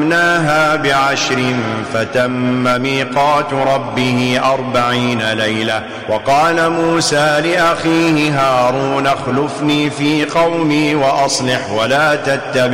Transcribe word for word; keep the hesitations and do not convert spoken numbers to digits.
فأتممناها بعشر فتم ميقات ربه أربعين ليلة. وقال موسى لأخيه هارون اخلفني في قومي وأصلح ولا تتبع